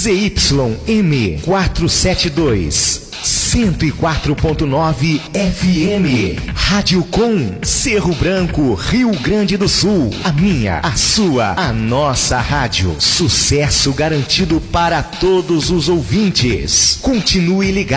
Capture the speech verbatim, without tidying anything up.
Z Y M quatrocentos e setenta e dois, cento e quatro ponto nove F M. Rádio Com, Cerro Branco, Rio Grande do Sul. A minha, a sua, a nossa rádio. Sucesso garantido para todos os ouvintes. Continue ligado.